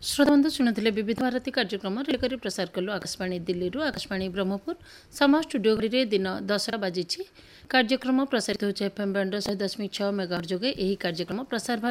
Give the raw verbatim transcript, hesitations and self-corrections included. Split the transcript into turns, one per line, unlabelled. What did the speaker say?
श्रोताबंधु शुणुले विविध भारती कार्यक्रम रेलकरी प्रसार कलु आकाशवाणी दिल्ली आकाशवाणी ब्रह्मपुर सम स्टूडियो दिन दसटा बाजी कार्यक्रम प्रसारित होएम बैंड शहे दशमिक छः मेगाहर्ट्ज जोगे यह कार्यक्रम प्रसार